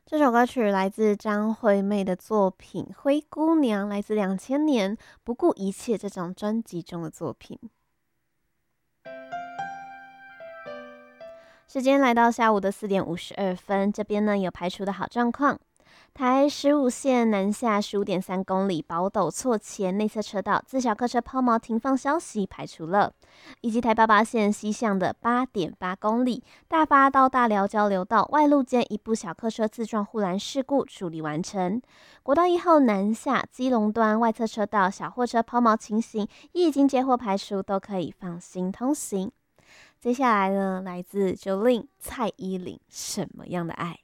这首歌曲来自张惠妹的作品《灰姑娘》，来自2000年《不顾一切》这张专辑中的作品。时间来到下午的4点52分，这边呢有排除的好状况。台15线南下15.3公里宝斗错前内侧车道自小客车抛锚停放消息排除了，以及台88线西向的8.8公里大发到大寮交流道外路间一部小客车自撞护栏事故处理完成。国道1号南下基隆端外侧车道小货车抛锚情形已经接获排除，都可以放心通行。接下来呢，来自 Jolin 蔡依林什么样的爱？